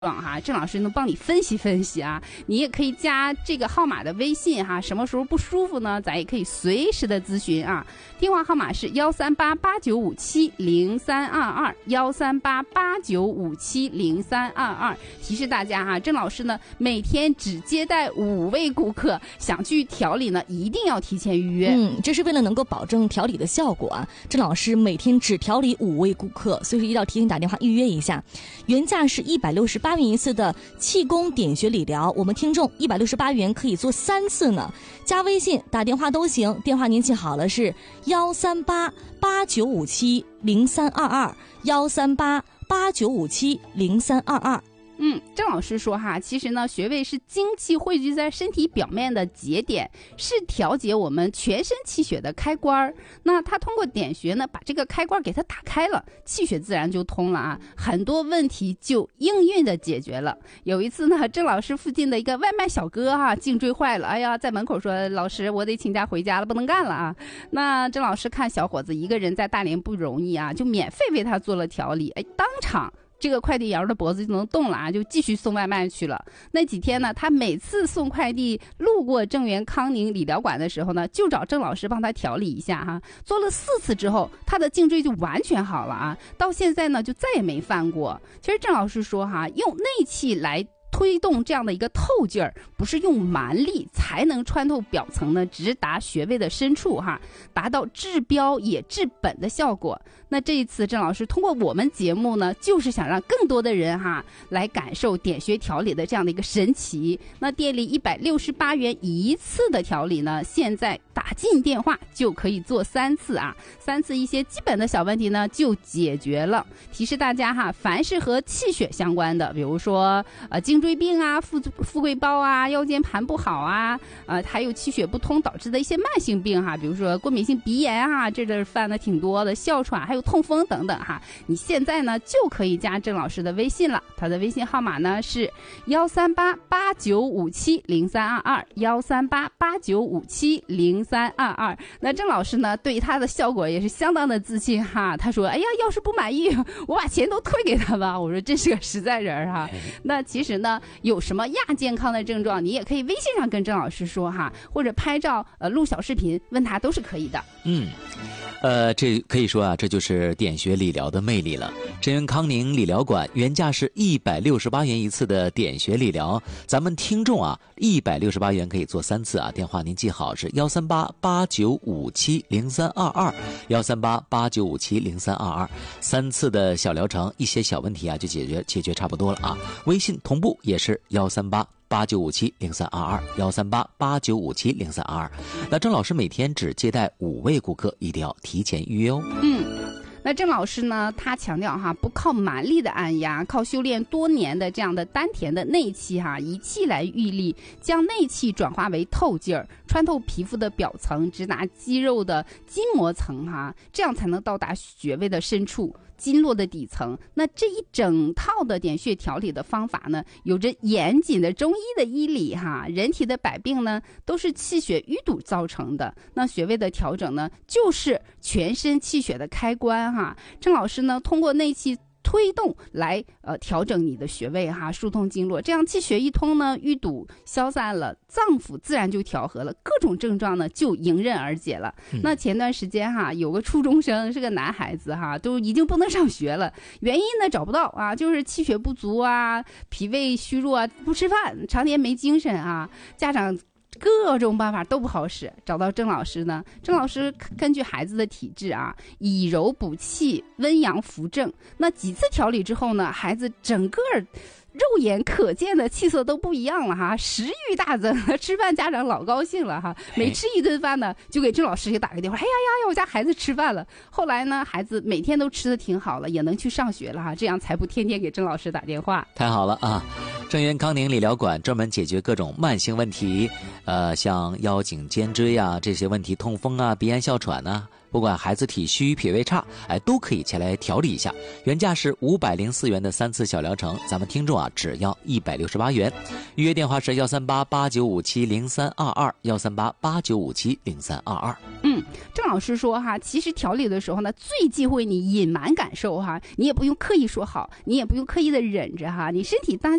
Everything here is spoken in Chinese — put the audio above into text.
郑老师能帮你分析分析啊。你也可以加这个号码的微信哈，什么时候不舒服呢，咱也可以随时的咨询啊。电话号码是13889570322，13889570322。提示大家哈，郑老师呢每天只接待5位顾客，想去调理呢一定要提前预约。 这是为了能够保证调理的效果啊。郑老师每天只调理5位顾客，所以说一定要提前打电话预约一下。原价是168元一次的气功点穴理疗，我们听众168元可以做3次呢。加微信打电话都行，电话您记好了是13889570322，13889570322。 郑老师说哈，其实呢，穴位是精气汇聚在身体表面的节点，是调节我们全身气血的开关。那他通过点穴呢，把这个开关给它打开了，气血自然就通了啊，很多问题就应运的解决了。有一次呢，郑老师附近的一个外卖小哥哈，颈椎坏了，哎呀，在门口说老师，我得请假回家了，不能干了啊。那郑老师看小伙子一个人在大连不容易啊，就免费为他做了调理，当场这个快递员的脖子就能动了啊，就继续送外卖去了。那几天呢，他每次送快递路过正源康宁理疗馆的时候呢，就找郑老师帮他调理一下哈。做了4次之后，他的颈椎就完全好了啊，到现在呢就再也没犯过。其实郑老师说哈，用内气来推动这样的一个透劲儿，不是用蛮力才能穿透表层呢，直达穴位的深处哈，达到治标也治本的效果。那这一次郑老师通过我们节目呢，就是想让更多的人哈来感受点穴调理的这样的一个神奇。那店里168元一次的调理呢，现在打进电话就可以做3次啊，3次一些基本的小问题呢就解决了。提示大家哈，凡是和气血相关的，比如说颈椎病啊、富贵包啊、腰间盘不好啊，还有气血不通导致的一些慢性病哈，比如说过敏性鼻炎啊，这阵犯的挺多的，哮喘还有痛风等等哈，你现在呢就可以加郑老师的微信了，他的微信号码呢是13889570322，13889570322。那郑老师呢对他的效果也是相当的自信哈，他说哎呀，要是不满意我把钱都退给他吧。我说真是个实在人哈。那其实呢，有什么亚健康的症状，你也可以微信上跟郑老师说哈，或者拍照录小视频问他都是可以的。 这可以说啊，这就是点穴理疗的魅力了。正源康宁理疗馆原价是168元一次的点穴理疗，咱们听众啊，168元可以做3次啊。电话您记好是13889570322，13889570322，3次的小疗程，一些小问题啊就解决差不多了啊。微信同步也是13889570322，13889570322。那郑老师每天只接待5位顾客，一定要提前预约哦。 那郑老师呢，他强调哈，不靠蛮力的按压，靠修炼多年的这样的丹田的内气哈，以气来御力，将内气转化为透劲儿，穿透皮肤的表层，直达肌肉的筋膜层哈，这样才能到达穴位的深处，经络的底层。那这一整套的点穴调理的方法呢，有着严谨的中医的医理哈。人体的百病呢，都是气血淤堵造成的。那穴位的调整呢，就是全身气血的开关哈。郑老师呢，通过内气推动来调整你的穴位哈，疏通经络，这样气血一通呢，淤堵消散了，脏腑自然就调和了，各种症状呢就迎刃而解了。那前段时间哈，有个初中生是个男孩子哈，都已经不能上学了，原因呢找不到啊，就是气血不足啊，脾胃虚弱啊，不吃饭，常年没精神啊，家长各种办法都不好使，找到郑老师呢，郑老师根据孩子的体质啊，以柔补气，温阳扶正。那几次调理之后呢，孩子整个肉眼可见的气色都不一样了哈，食欲大增，吃饭家长老高兴了哈，每吃一顿饭呢，就给郑老师给打个电话，哎呀呀，我家孩子吃饭了。后来呢，孩子每天都吃的挺好了，也能去上学了哈，这样才不天天给郑老师打电话。 太好了啊！正源康宁理疗馆专门解决各种慢性问题，像腰颈肩椎啊这些问题，痛风啊、鼻炎哮喘啊，不管孩子体虚脾胃差，都可以前来调理一下。原价是504元的3次小疗程，咱们听众啊只要168元。预约电话是13889570322，13889570322。 郑老师说哈，其实调理的时候呢，最忌讳你隐瞒感受哈，你也不用刻意说好，你也不用刻意的忍着哈，你身体当